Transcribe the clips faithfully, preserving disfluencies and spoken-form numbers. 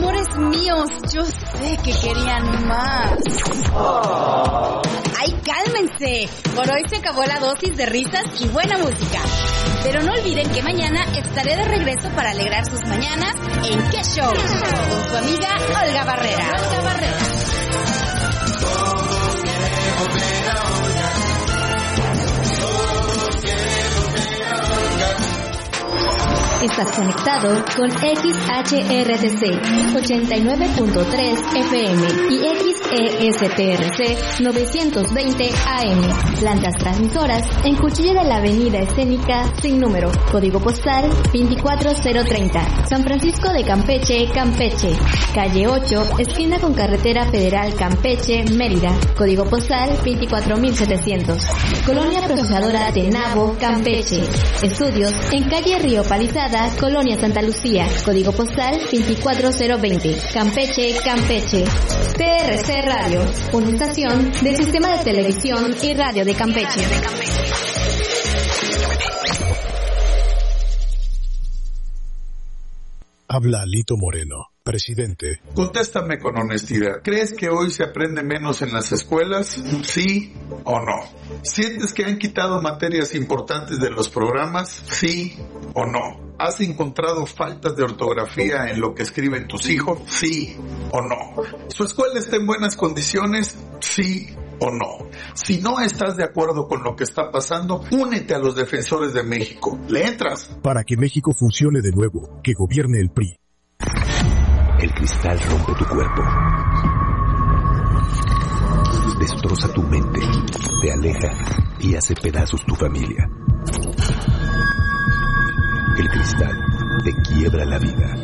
Amores míos, yo sé que querían más. Oh. ¡Ay, cálmense! Por hoy se acabó la dosis de risas y buena música. Pero no olviden que mañana estaré de regreso para alegrar sus mañanas en ¿Qué Show? Con su amiga Olga Barrera. Olga Barrera. Estás conectado con X H R T C ochenta y nueve punto tres F M y X E S T R C novecientos veinte A M. Plantas transmisoras en Cuchilla de la Avenida Escénica sin número. Código postal veinticuatro cero treinta. San Francisco de Campeche, Campeche. Calle ocho, esquina con Carretera Federal Campeche, Mérida. Código postal veinticuatro mil setecientos. Colonia Procesadora de Nabo, Campeche. Estudios en calle Río Palizada, Colonia Santa Lucía, código postal veinticuatro cero veinte, Campeche, Campeche. T R C Radio, una estación del Sistema de Televisión y Radio de Campeche. Habla Lito Moreno, presidente. Contéstame con honestidad. ¿Crees que hoy se aprende menos en las escuelas? ¿Sí o no? ¿Sientes que han quitado materias importantes de los programas? ¿Sí o no? ¿Has encontrado faltas de ortografía en lo que escriben tus hijos? ¿Sí o no? ¿Su escuela está en buenas condiciones? ¿Sí o no? Si no estás de acuerdo con lo que está pasando, únete a los defensores de México. ¿Le entras? Para que México funcione de nuevo, que gobierne el P R I. El cristal rompe tu cuerpo. Destroza tu mente, te aleja y hace pedazos tu familia. El cristal te quiebra la vida.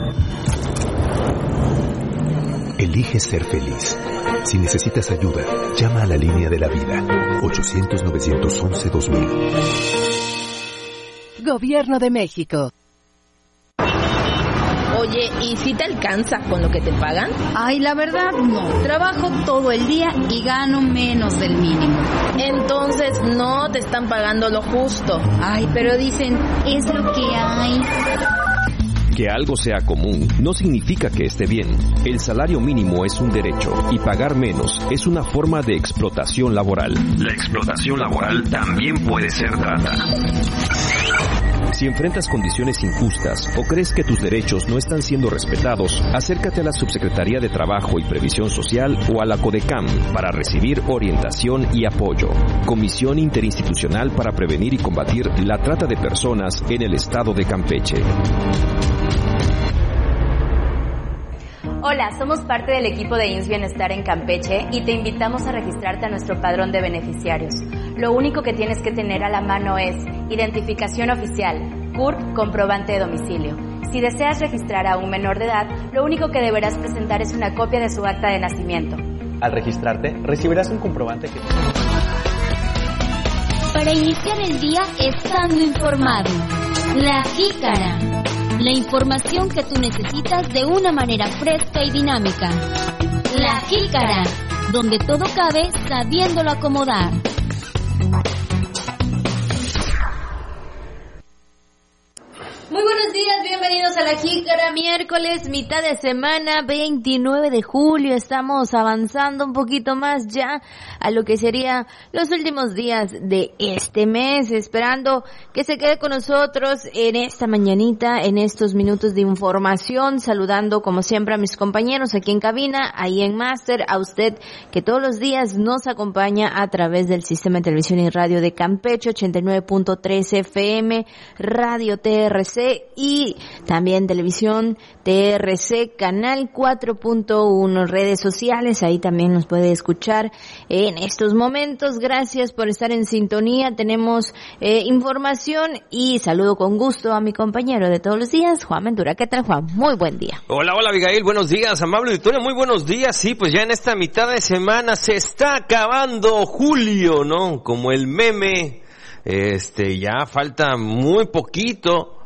Elige ser feliz. Si necesitas ayuda, llama a la línea de la vida. ochocientos, novecientos once, dos mil. Gobierno de México. Oye, ¿y si te alcanza con lo que te pagan? Ay, la verdad no. Trabajo todo el día y gano menos del mínimo. Entonces no te están pagando lo justo. Ay, pero dicen, es lo que hay. Que algo sea común no significa que esté bien. El salario mínimo es un derecho y pagar menos es una forma de explotación laboral. La explotación laboral también puede ser trata. Si enfrentas condiciones injustas o crees que tus derechos no están siendo respetados, acércate a la Subsecretaría de Trabajo y Previsión Social o a la CODECAM para recibir orientación y apoyo. Comisión Interinstitucional para Prevenir y Combatir la Trata de Personas en el Estado de Campeche. Hola, somos parte del equipo de I M S S Bienestar en Campeche y te invitamos a registrarte a nuestro padrón de beneficiarios. Lo único que tienes que tener a la mano es identificación oficial, C U R P, comprobante de domicilio. Si deseas registrar a un menor de edad, lo único que deberás presentar es una copia de su acta de nacimiento. Al registrarte, recibirás un comprobante que... Para iniciar el día estando informado. La Jícara. La información que tú necesitas de una manera fresca y dinámica. La Jícara, donde todo cabe sabiéndolo acomodar. Muy buenos días, bienvenidos a La Jícara, miércoles, mitad de semana, veintinueve de julio, estamos avanzando un poquito más ya a lo que sería los últimos días de este mes, esperando que se quede con nosotros en esta mañanita, en estos minutos de información, saludando como siempre a mis compañeros aquí en cabina, ahí en Máster, a usted que todos los días nos acompaña a través del Sistema de Televisión y Radio de Campeche, ochenta y nueve punto tres F M, Radio T R C, y también televisión T R C, canal cuatro punto uno, redes sociales, ahí también nos puede escuchar en estos momentos. Gracias por estar en sintonía, tenemos eh, información y saludo con gusto a mi compañero de todos los días, Juan Ventura. ¿Qué tal, Juan? Muy buen día. Hola, hola Abigail, buenos días, amable auditorio, muy buenos días. Sí, pues ya en esta mitad de semana se está acabando julio, ¿no? Como el meme, este, ya falta muy poquito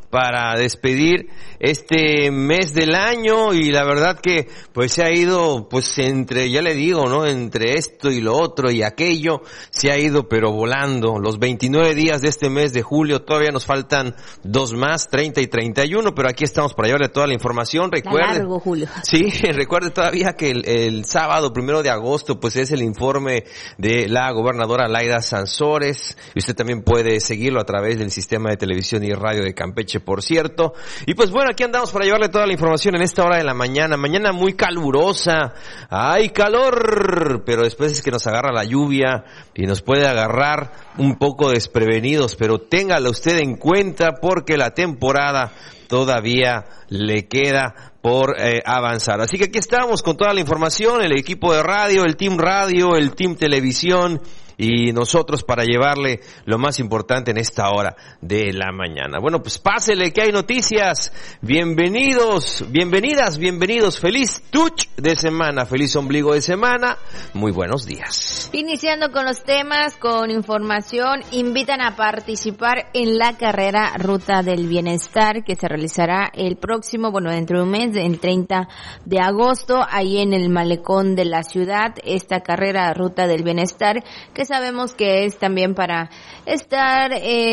para despedir este mes del año, y la verdad que pues se ha ido, pues entre, ya le digo, ¿no? Entre esto y lo otro y aquello, se ha ido pero volando. Los veintinueve días de este mes de julio, todavía nos faltan dos más, treinta y treinta y uno, pero aquí estamos para llevarle toda la información. Recuerde, largo, Julio. Sí, recuerde todavía que el, el sábado primero de agosto pues es el informe de la gobernadora Laida Sansores, y usted también puede seguirlo a través del sistema de televisión y radio de Campeche, por cierto. Y pues bueno, aquí andamos para llevarle toda la información en esta hora de la mañana, mañana muy calurosa, hay calor, pero después es que nos agarra la lluvia y nos puede agarrar un poco desprevenidos, pero téngalo usted en cuenta porque la temporada todavía le queda por eh, avanzar. Así que aquí estamos con toda la información, el equipo de radio, el team radio, el team televisión y nosotros para llevarle lo más importante en esta hora de la mañana. Bueno, pues pásele que hay noticias. Bienvenidos, bienvenidas, bienvenidos. Feliz touch de semana, feliz ombligo de semana. Muy buenos días. Iniciando con los temas, con información, invitan a participar en la carrera Ruta del Bienestar que se realizará el próximo, bueno, dentro de un mes, el treinta de agosto, ahí en el malecón de la ciudad. Esta carrera Ruta del Bienestar que sabemos que es también para estar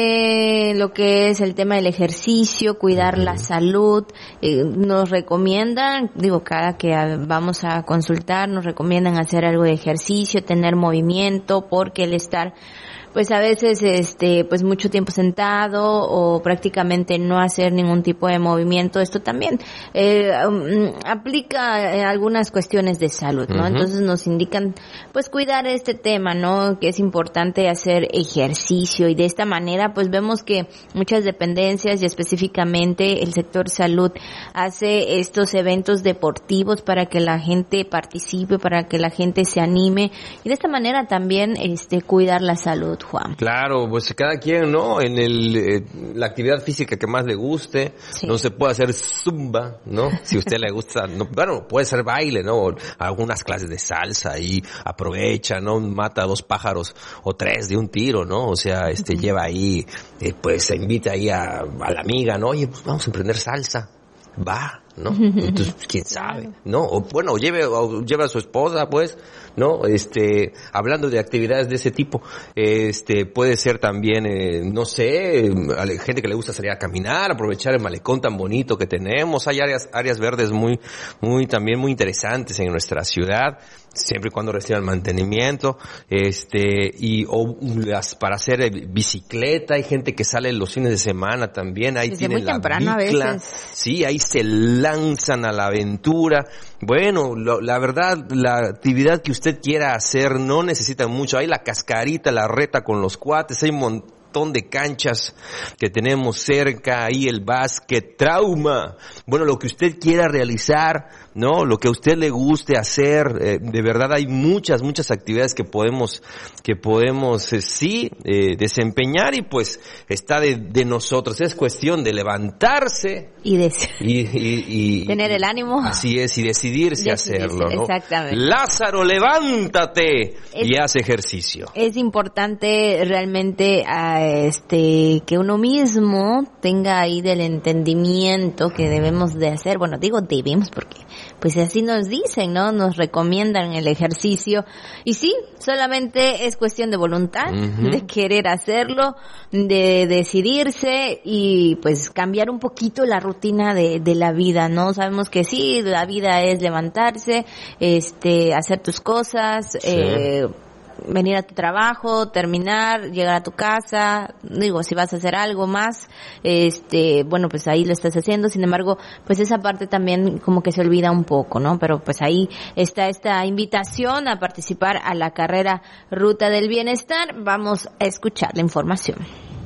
eh, lo que es el tema del ejercicio, cuidar la salud. Eh, nos recomiendan, digo, cada que vamos a consultar, nos recomiendan hacer algo de ejercicio, tener movimiento, porque el estar pues a veces este pues mucho tiempo sentado o prácticamente no hacer ningún tipo de movimiento, esto también eh, um, aplica eh, algunas cuestiones de salud, ¿no? Uh-huh. Entonces nos indican pues cuidar este tema, ¿no? Que es importante hacer ejercicio, y de esta manera pues vemos que muchas dependencias y específicamente el sector salud hace estos eventos deportivos para que la gente participe, para que la gente se anime, y de esta manera también este cuidar la salud, Juan. Claro, pues cada quien, ¿no? En el eh, la actividad física que más le guste, sí. No se puede hacer zumba, ¿no? Si a usted le gusta, no, bueno, puede ser baile, ¿no? O algunas clases de salsa y aprovecha, ¿no? Mata a dos pájaros o tres de un tiro, ¿no? O sea, este uh-huh. lleva ahí, eh, pues se invita ahí a, a la amiga, ¿no? Oye, pues vamos a emprender salsa. Va, ¿no? Entonces, quién sabe, ¿no? O bueno, lleve, o lleve a su esposa, pues, ¿no? Este, hablando de actividades de ese tipo, este, puede ser también, eh, no sé, a la gente que le gusta salir a caminar, aprovechar el malecón tan bonito que tenemos. Hay áreas, áreas verdes muy, muy, también muy interesantes en nuestra ciudad, siempre y cuando reciban mantenimiento, este, y, o las, para hacer bicicleta, hay gente que sale los fines de semana también, ahí tienen la bicla, sí, ahí se lanzan a la aventura. Bueno, lo, la verdad, la actividad que usted quiera hacer no necesita mucho, hay la cascarita, la reta con los cuates, hay un montón de canchas que tenemos cerca, ahí el básquet, trauma, bueno, lo que usted quiera realizar, ¿no? Lo que a usted le guste hacer, eh, de verdad hay muchas, muchas actividades que podemos, que podemos, eh, sí, eh, desempeñar, y pues está de, de nosotros, es cuestión de levantarse y, de, y, y, y tener el ánimo. Así es, y decidirse a hacerlo, ¿no? Exactamente. Lázaro, levántate es, y haz ejercicio. Es importante realmente a este que uno mismo tenga ahí del entendimiento que debemos de hacer, bueno, digo debemos porque pues así nos dicen, ¿no? Nos recomiendan el ejercicio, y sí, solamente es cuestión de voluntad, uh-huh. de querer hacerlo, de decidirse y pues cambiar un poquito la rutina de, de la vida, ¿no? Sabemos que sí, la vida es levantarse, este, hacer tus cosas, sí. eh, venir a tu trabajo, terminar, llegar a tu casa, digo, si vas a hacer algo más, este, bueno, pues ahí lo estás haciendo, sin embargo, pues esa parte también como que se olvida un poco, ¿no? Pero pues ahí está esta invitación a participar a la carrera Ruta del Bienestar. Vamos a escuchar la información.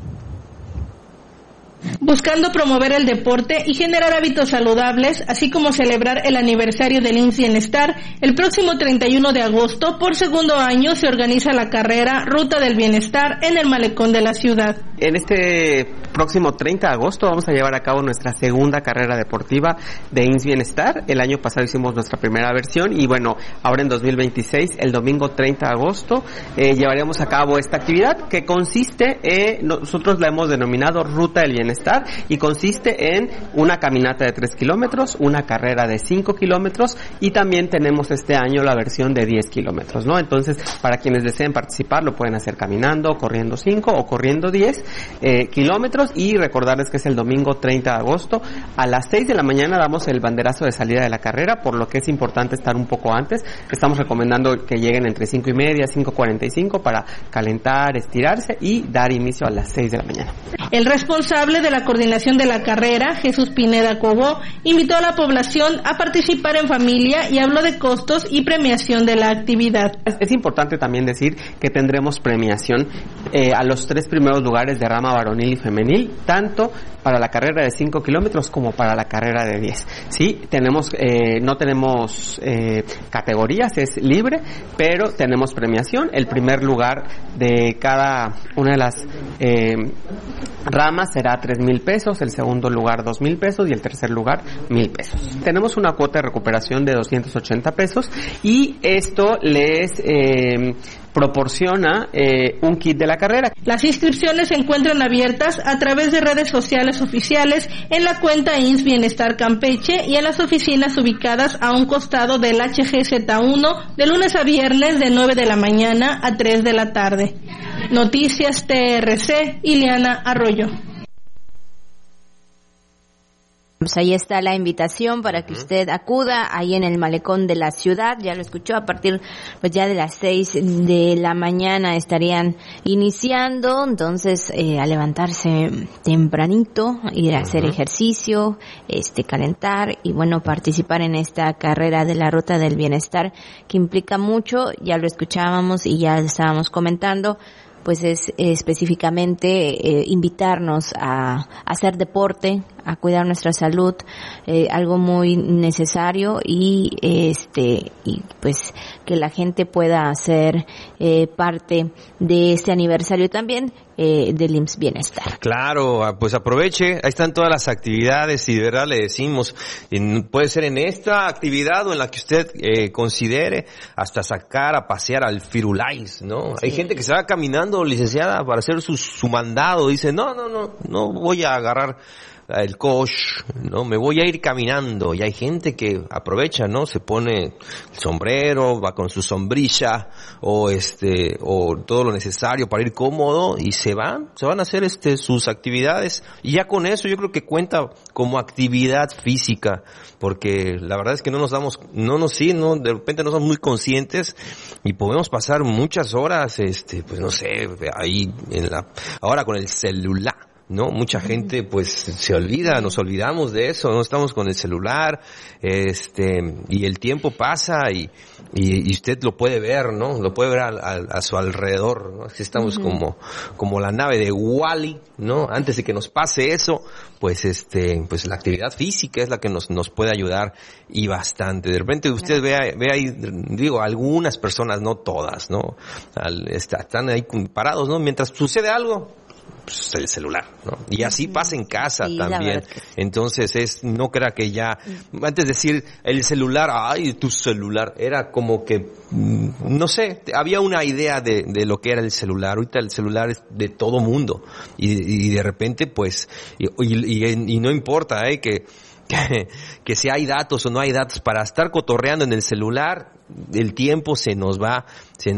Buscando promover el deporte y generar hábitos saludables, así como celebrar el aniversario del I M S S Bienestar, el próximo treinta y uno de agosto, por segundo año, se organiza la carrera Ruta del Bienestar en el malecón de la ciudad. En este próximo treinta de agosto vamos a llevar a cabo nuestra segunda carrera deportiva de I M S S Bienestar. El año pasado hicimos nuestra primera versión y bueno, ahora en dos mil veintiséis, el domingo treinta de agosto, eh, llevaremos a cabo esta actividad que consiste, eh, nosotros la hemos denominado Ruta del Bienestar. Bienestar, y consiste en una caminata de tres kilómetros, una carrera de cinco kilómetros, y también tenemos este año la versión de diez kilómetros, ¿no? Entonces, para quienes deseen participar, lo pueden hacer caminando, corriendo cinco o corriendo diez eh, kilómetros, y recordarles que es el domingo treinta de agosto. A las seis de la mañana damos el banderazo de salida de la carrera, por lo que es importante estar un poco antes. Estamos recomendando que lleguen entre cinco y media, cinco cuarenta y cinco para calentar, estirarse y dar inicio a las seis de la mañana. El responsable de la coordinación de la carrera, Jesús Pineda Cobó, invitó a la población a participar en familia y habló de costos y premiación de la actividad. Es, es importante también decir que tendremos premiación eh, a los tres primeros lugares de rama varonil y femenil, tanto para la carrera de cinco kilómetros como para la carrera de diez. Sí, tenemos, eh, no tenemos eh, categorías, es libre, pero tenemos premiación. El primer lugar de cada una de las eh, ramas será tres mil pesos, el segundo lugar dos mil pesos y el tercer lugar mil pesos. Tenemos una cuota de recuperación de doscientos ochenta pesos, y esto les eh, proporciona eh, un kit de la carrera. Las inscripciones se encuentran abiertas a través de redes sociales oficiales en la cuenta I N S S Bienestar Campeche y en las oficinas ubicadas a un costado del H G Z uno de lunes a viernes de nueve de la mañana a tres de la tarde. Noticias T R C, Ileana Arroyo. Pues ahí está la invitación para que usted acuda ahí en el malecón de la ciudad. Ya lo escuchó, a partir pues ya de las seis de la mañana estarían iniciando, entonces eh, a levantarse tempranito, ir a hacer ejercicio, este calentar y bueno, participar en esta carrera de la Ruta del Bienestar, que implica mucho. Ya lo escuchábamos y ya estábamos comentando, pues es eh, específicamente eh, invitarnos a, a hacer deporte, a cuidar nuestra salud, eh, algo muy necesario, y este y pues que la gente pueda ser eh, parte de este aniversario también eh, del I M S S Bienestar. Claro, pues aproveche, ahí están todas las actividades y de verdad le decimos, en, puede ser en esta actividad o en la que usted eh, considere, hasta sacar a pasear al Firulais, ¿no? Sí. Hay gente que se va caminando, licenciada, para hacer su, su mandado, dice, no, no, no, no voy a agarrar el coche, no, me voy a ir caminando. Y hay gente que aprovecha, ¿no? Se pone el sombrero, va con su sombrilla o este o todo lo necesario para ir cómodo y se van, se van a hacer este sus actividades, y ya con eso yo creo que cuenta como actividad física, porque la verdad es que no nos damos, no nos sí, no, de repente no somos muy conscientes y podemos pasar muchas horas, este, pues no sé, ahí en la, ahora con el celular, ¿no? Mucha gente pues se olvida, nos olvidamos de eso, no estamos con el celular, este, y el tiempo pasa y, y, y usted lo puede ver, ¿no? Lo puede ver a, a, a su alrededor, ¿no? Así estamos uh-huh. como, como la nave de Wall-E, ¿no? Antes de que nos pase eso, pues este, pues la actividad física es la que nos, nos puede ayudar, y bastante. De repente usted ve, ve ahí, digo, algunas personas, no todas, ¿no? Al, están ahí parados, ¿no? Mientras sucede algo, pues el celular, ¿no? Y así pasa en casa sí, también. Entonces es, no crea que ya, antes de decir el celular, ay, tu celular, era como que, no sé, había una idea de, de lo que era el celular. Ahorita el celular es de todo mundo. Y, y de repente, pues, y, y, y no importa, eh, que, que, que si hay datos o no hay datos, para estar cotorreando en el celular, el tiempo se nos va, se